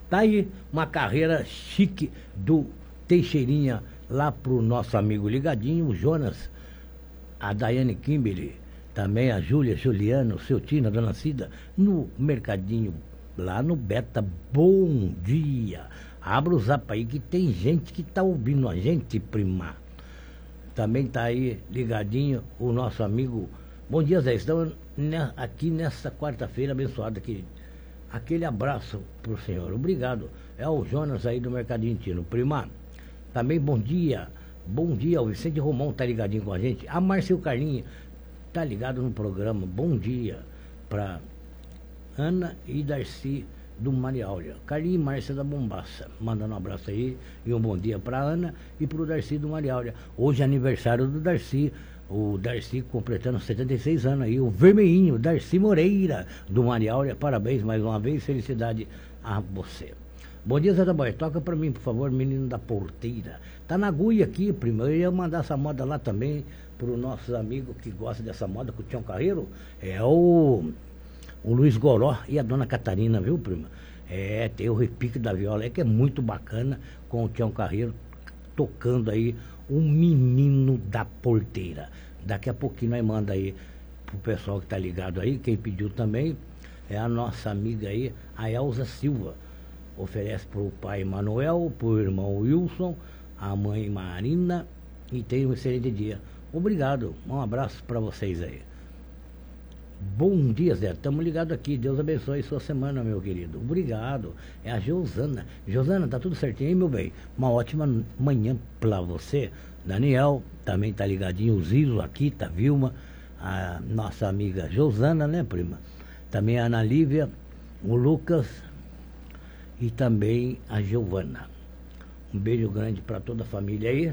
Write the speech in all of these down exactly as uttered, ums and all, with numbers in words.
Tá aí uma carreira chique do Teixeirinha lá pro nosso amigo ligadinho, o Jonas, a Daiane Kimberly, também a Júlia, Juliano, o seu Tina, a Dona Cida, no mercadinho, lá no Beta. Bom dia. Abra o zap aí que tem gente que tá ouvindo a gente, prima. Também tá aí ligadinho o nosso amigo. Bom dia, Zé. Estamos aqui nesta quarta-feira abençoada aqui. Aquele abraço pro senhor. Obrigado. É o Jonas aí do Mercadinho Tino. Prima, também bom dia. Bom dia, o Vicente Romão tá ligadinho com a gente. A Márcia Carlinha tá ligado no programa. Bom dia pra Ana e Darcy do Maria Áurea. Carlinha e Márcia da Bombaça, mandando um abraço aí e um bom dia para Ana e para o Darcy do Maria Áurea. Hoje é aniversário do Darcy, o Darcy completando setenta e seis anos aí, o vermelhinho, Darcy Moreira do Maria Áurea. Parabéns mais uma vez, felicidade a você. Bom dia, Zé da Boia, toca para mim, por favor, menino da porteira. Tá na agulha aqui, primo, eu ia mandar essa moda lá também para os nossos amigos que gostam dessa moda com o Tião Carreiro, é o... o Luiz Goró e a Dona Catarina, viu, prima? É, tem o repique da viola, é que é muito bacana, com o Tião Carreiro tocando aí o Menino da Porteira. Daqui a pouquinho nós manda aí pro pessoal que tá ligado aí, quem pediu também é a nossa amiga aí, a Elza Silva. Oferece pro pai Manuel, pro irmão Wilson, a mãe Marina, e tem um excelente dia. Obrigado, um abraço para vocês aí. Bom dia, Zé. Estamos ligados aqui. Deus abençoe sua semana, meu querido. Obrigado. É a Josana. Josana, tá tudo certinho, hein, meu bem? Uma ótima manhã pra você. Daniel, também tá ligadinho. O Zizo aqui, tá Vilma. A nossa amiga Josana, né, prima? Também a Ana Lívia, o Lucas e também a Giovana. Um beijo grande para toda a família aí.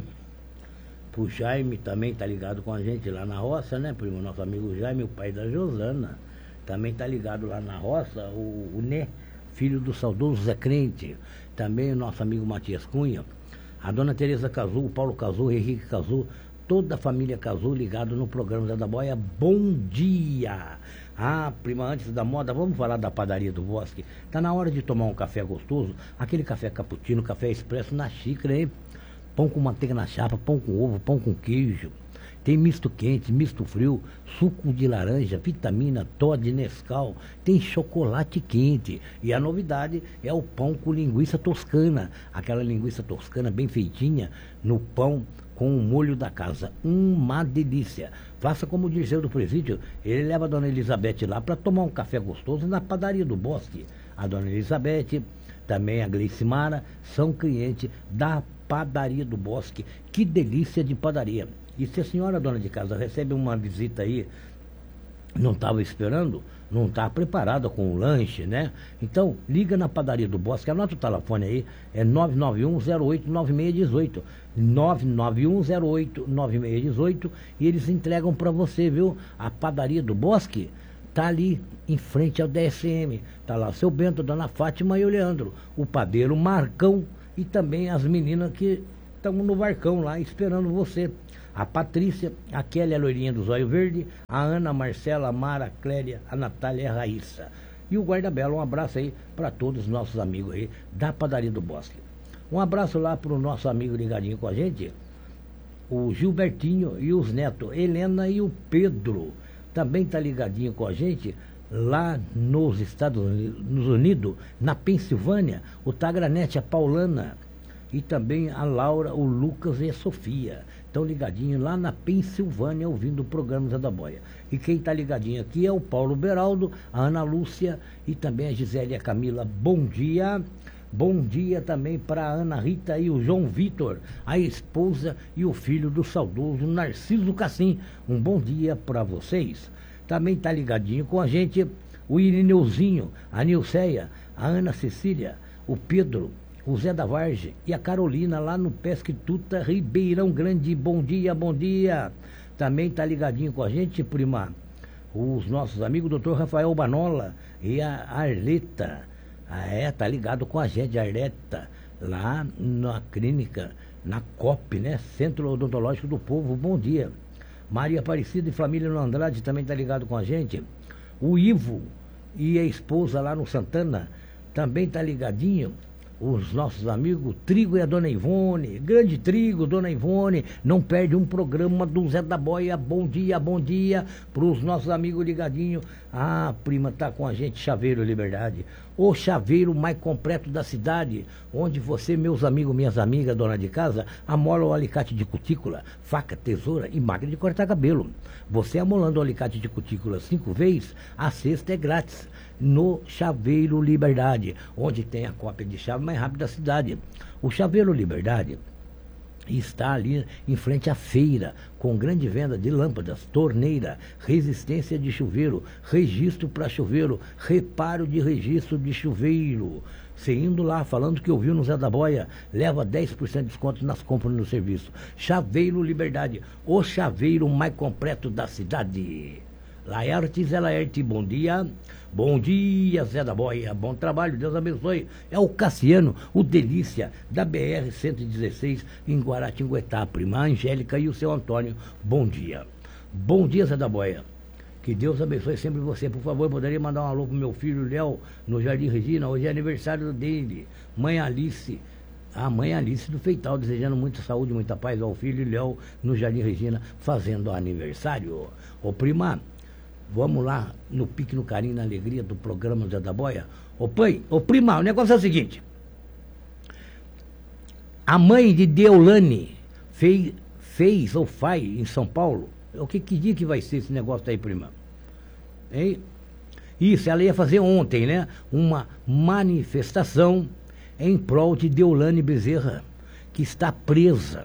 O Jaime também tá ligado com a gente lá na roça, né, primo? Nosso amigo Jaime, o pai da Josana, também tá ligado lá na roça. O, o Né, filho do saudoso Zé Crente. Também o nosso amigo Matias Cunha. A dona Tereza Cazu, o Paulo Cazu, o Henrique Cazu, toda a família Cazu ligado no programa Zé da Boia. Bom dia! Ah, prima, antes da moda, vamos falar da padaria do Bosque. Tá na hora de tomar um café gostoso, aquele café cappuccino, café expresso na xícara, hein? Pão com manteiga na chapa, pão com ovo, pão com queijo. Tem misto quente, misto frio, suco de laranja, vitamina, Toddy, Nescau. Tem chocolate quente. E a novidade é o pão com linguiça toscana. Aquela linguiça toscana bem feitinha no pão com o molho da casa. Uma delícia. Faça como o Dirceu do Presídio. Ele leva a dona Elizabeth lá para tomar um café gostoso na padaria do Bosque. A dona Elizabeth, também a Gleicimara, são clientes da Padaria do Bosque. Que delícia de padaria. E se a senhora dona de casa recebe uma visita aí, não estava esperando, não está preparada com o lanche, né? Então, liga na Padaria do Bosque, anota o telefone aí, é nove nove um zero oito nove seis um oito, nove nove um zero oito nove seis um oito, e eles entregam para você, viu? A Padaria do Bosque tá ali em frente ao D S M, tá lá o seu Bento, a dona Fátima e o Leandro, o padeiro Marcão, e também as meninas que estão no barcão lá esperando você. A Patrícia, a Kelly, a loirinha do zóio verde, a Ana, a Marcela, a Mara, a Clélia, a Natália e a Raíssa. E o Guarda-Bela, um abraço aí para todos os nossos amigos aí da Padaria do Bosque. Um abraço lá para o nosso amigo ligadinho com a gente, o Gilbertinho e os netos, Helena e o Pedro. Também tá ligadinho com a gente lá nos Estados Unidos, na Pensilvânia, o Tagranete, a Paulana, e também a Laura, o Lucas e a Sofia. Estão ligadinhos lá na Pensilvânia, ouvindo o programa Zé da Boia. E quem está ligadinho aqui é o Paulo Beraldo, a Ana Lúcia e também a Gisele e a Camila. Bom dia. Bom dia também para a Ana Rita e o João Vitor, a esposa e o filho do saudoso Narciso Cassim. Um bom dia para vocês. Também está ligadinho com a gente o Irineuzinho, a Nilceia, a Ana Cecília, o Pedro, o Zé da Vargem e a Carolina lá no Pesquituta, Ribeirão Grande. Bom dia, bom dia. Também está ligadinho com a gente, prima, os nossos amigos, o doutor Rafael Banola e a Arleta. Ah, é, tá ligado com a gente, a Arleta, lá na clínica, na C O P, né? Centro Odontológico do Povo. Bom dia. Maria Aparecida e família no Andrade também tá ligado com a gente. O Ivo e a esposa lá no Santana também tá ligadinho. os nossos amigos Trigo e a Dona Ivone, grande Trigo, Dona Ivone, não perde um programa do Zé da Boia, bom dia, bom dia, para os nossos amigos ligadinhos. Ah, prima, tá com a gente, Chaveiro Liberdade, o chaveiro mais completo da cidade, onde você, meus amigos, minhas amigas, dona de casa, amola o alicate de cutícula, faca, tesoura e máquina de cortar cabelo. Você amolando o alicate de cutícula cinco vezes, a sexta é grátis. No Chaveiro Liberdade, onde tem a cópia de chave mais rápida da cidade. O Chaveiro Liberdade está ali em frente à feira, com grande venda de lâmpadas, torneira, resistência de chuveiro, registro para chuveiro, reparo de registro de chuveiro. Você indo lá, falando que ouviu no Zé da Boia, leva dez por cento de desconto nas compras no serviço. Chaveiro Liberdade, o chaveiro mais completo da cidade. Laerte, Zé Laerte, bom dia. Bom dia, Zé da Boia. Bom trabalho, Deus abençoe. É o Cassiano, o Delícia, da B R cento e dezesseis, em Guaratinguetá. Prima Angélica e o seu Antônio, bom dia. Bom dia, Zé da Boia. Que Deus abençoe sempre você. Por favor, poderia mandar um alô pro meu filho Léo, no Jardim Regina. Hoje é aniversário dele. Mãe Alice. A mãe Alice do Feital, desejando muita saúde, muita paz ao filho Léo, no Jardim Regina, fazendo aniversário. Ô, prima, vamos lá no pique, no carinho, na alegria do programa Zé da Boia. Ô pai, ô prima, o negócio é o seguinte. A mãe de Deolane fez, fez ou faz em São Paulo. O que, que dia que vai ser esse negócio aí, prima? Hein? Isso, ela ia fazer ontem, né? Uma manifestação em prol de Deolane Bezerra, que está presa.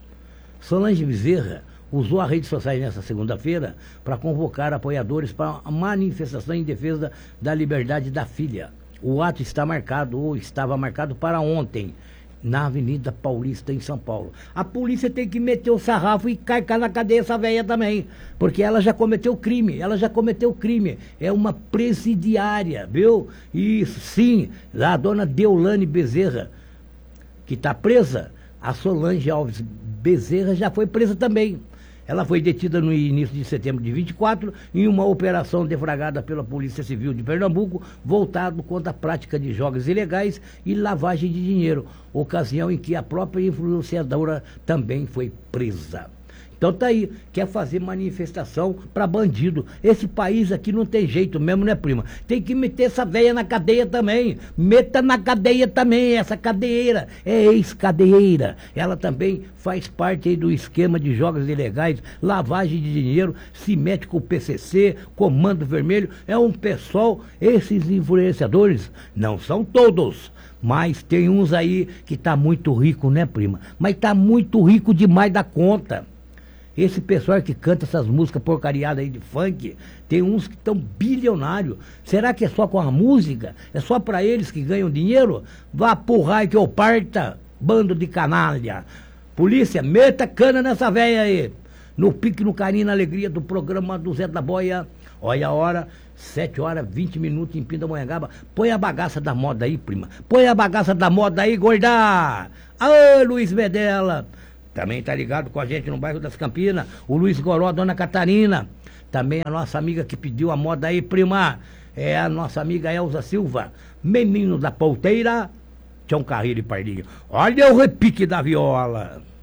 Solange Bezerra usou a rede social nessa segunda-feira para convocar apoiadores para a manifestação em defesa da liberdade da filha. O ato está marcado, ou estava marcado para ontem, na Avenida Paulista, em São Paulo. A polícia tem que meter o sarrafo e carcar na cadeia essa velha também, porque ela já cometeu crime, ela já cometeu crime. É uma presidiária, viu? Isso, sim, a dona Deolane Bezerra, que está presa. A Solange Alves Bezerra já foi presa também. Ela foi detida no início de setembro de vinte e quatro em uma operação deflagrada pela Polícia Civil de Pernambuco, voltado contra a prática de jogos ilegais e lavagem de dinheiro, ocasião em que a própria influenciadora também foi presa. Então tá aí, quer fazer manifestação para bandido. Esse país aqui não tem jeito mesmo, né, prima? Tem que meter essa veia na cadeia também. Meta na cadeia também, essa cadeieira. É ex-cadeieira. Ela também faz parte aí do esquema de jogos ilegais, lavagem de dinheiro, se mete com o P C C, Comando Vermelho. É um pessoal, esses influenciadores, não são todos, mas tem uns aí que tá muito rico, né, prima? Mas tá muito rico demais da conta. Esse pessoal que canta essas músicas porcariadas aí de funk, tem uns que estão bilionários. Será que é só com a música? É só para eles que ganham dinheiro? Vá pro raio que eu parta, bando de canalha. Polícia, meta cana nessa véia aí. No pique, no carinho, na alegria do programa do Zé da Boia. Olha a hora, sete horas, vinte minutos em Pindamonhangaba. Põe a bagaça da moda aí, prima. Põe a bagaça da moda aí, gorda. Alô, Luiz Medella. Também tá ligado com a gente no bairro das Campinas. O Luiz Goró, a Dona Catarina. Também a nossa amiga que pediu a moda aí, prima. É a nossa amiga Elza Silva. Menino da Polteira. Tião Carreiro e Pardinho. Olha o repique da viola.